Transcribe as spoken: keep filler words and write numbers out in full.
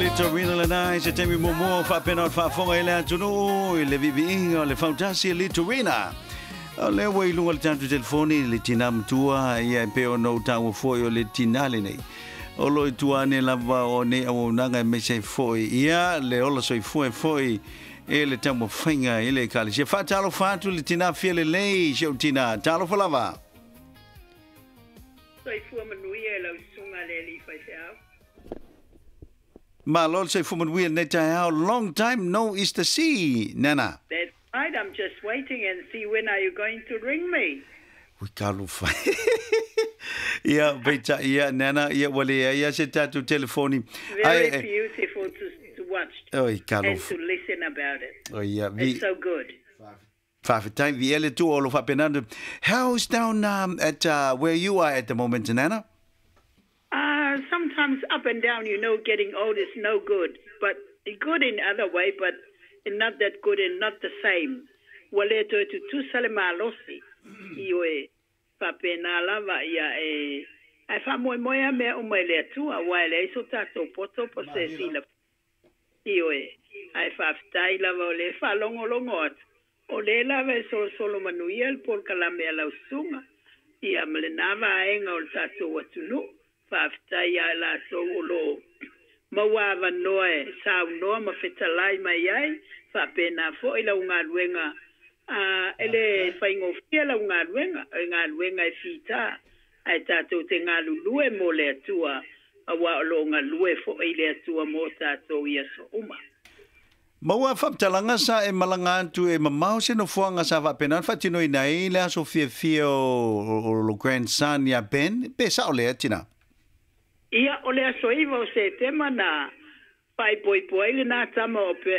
Torino le nai se temi momo fa pena fa fonga ele atuno le vivi le fantasi le Torina le wei lunga le tanto telefoni le tinam tua ia pe o no tau foi o le tinale nei o lo tua ne lava o ne o nanga me se foi ia le ola soi foi foi e le tamo finga ele kali se fa talo fa tu le tina fiele lei se o tina talo fa lava soi fu manuia lo sunga le li fa se Ma lol say for we net how long time no is to see Nana. That's right. I'm just waiting and see when are you going to ring me. We kalu fa. Yeah, beta yeah Nana yeah wale yeah se tatu telefoni. Very I, beautiful to, to watch oh, kalu and to listen about it. Oh yeah, vi, it's so good. Five time the ele tu all of up and how's down um, at uh, where you are at the moment, Nana? Uh, sometimes up and down, you know, getting old is no good, but good in other way, but not that good and not the same. Wale to to tu sale malosi, iwe papena lava ya e. Ai fa moi moi me o mai le tu a wale so tato poto po se sila. Iwe ai fa stai lava le fa longo longo. O le lava so solo manuel por kalame la usunga. Ia mlenava enga o tato watunu. Faftai ala so lo mawa noe sa no ma fetalai mai ai fa pena fo ila unga luenga a ele faingo fiela unga luenga unga luenga fita ai tato te nga lue mo le tua a wa lo nga lue fo ile tua mo tato ia so uma Maua whaptalanga sa e malanga tu e mamau se no fuanga sa whapenan whatino i nei lea so fia fia o lo grandson ya Ben pe sa o lea tina Ia ole asoiva o se tema na pai poi poi le na tama o pe